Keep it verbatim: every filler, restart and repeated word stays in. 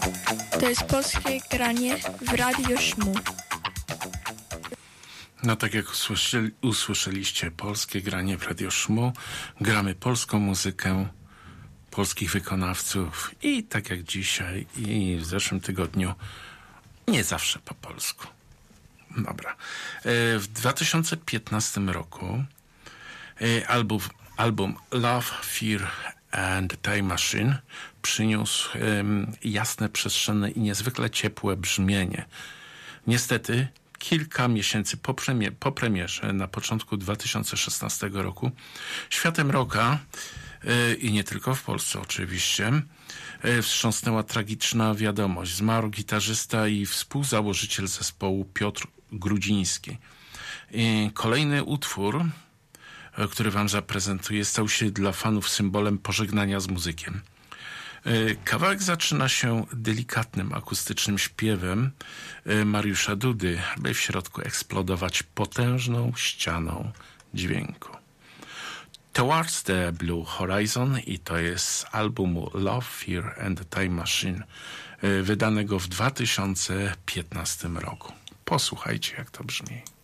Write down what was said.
To jest polskie granie w Radio Szmu. No tak jak usłyszeli, usłyszeliście, polskie granie w Radio Szmu. Gramy polską muzykę, polskich wykonawców i tak jak dzisiaj i w zeszłym tygodniu, nie zawsze po polsku. Dobra. W dwa tysiące piętnastym roku album, album Love, Fear and Time Machine przyniósł um, jasne, przestrzenne i niezwykle ciepłe brzmienie. Niestety kilka miesięcy po, premie, po premierze, na początku dwa tysiące szesnastego roku, światem rocka yy, i nie tylko w Polsce oczywiście, yy, wstrząsnęła tragiczna wiadomość. Zmarł gitarzysta i współzałożyciel zespołu Piotr Grudziński. Yy, kolejny utwór, yy, który wam zaprezentuję, stał się dla fanów symbolem pożegnania z muzykiem. Kawałek zaczyna się delikatnym, akustycznym śpiewem Mariusza Dudy, by w środku eksplodować potężną ścianą dźwięku. Towards the Blue Horizon i to jest z albumu Love, Fear and Time Machine, wydanego w dwa tysiące piętnastym roku. Posłuchajcie, jak to brzmi.